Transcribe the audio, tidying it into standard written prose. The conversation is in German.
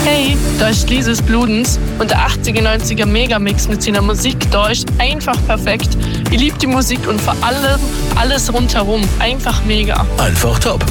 Hey, da ist Lises Bludens und der 80er, 90er Megamix mit seiner Musik da ist einfach perfekt. Ich liebe die Musik und vor allem alles rundherum. Einfach mega. Einfach top.